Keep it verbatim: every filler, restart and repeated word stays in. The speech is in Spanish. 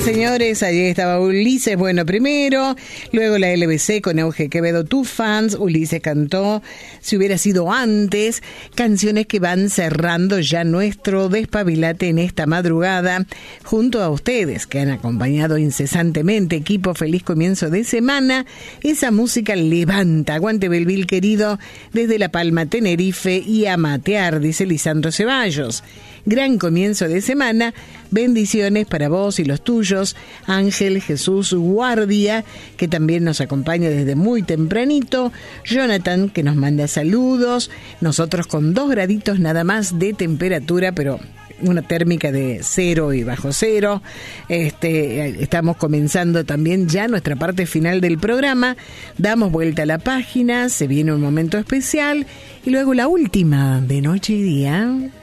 señores, allí estaba Ulises, bueno, primero, luego la L B C con Euge Quevedo, Two Fans. Ulises cantó Si hubiera sido antes, canciones que van cerrando ya nuestro despabilate en esta madrugada, junto a ustedes que han acompañado incesantemente. Equipo, feliz comienzo de semana. Esa música levanta. Aguante Belville querido, desde La Palma, Tenerife, y a matear, dice Lisandro Ceballos. Gran comienzo de semana, bendiciones para vos y los tuyos. Ángel Jesús Guardia, que también nos acompaña desde muy tempranito. Jonathan, que nos manda saludos. Nosotros con dos graditos nada más de temperatura, pero una térmica de cero y bajo cero. Este, estamos comenzando también ya nuestra parte final del programa. Damos vuelta a la página, se viene un momento especial y luego la última de Noche y Día.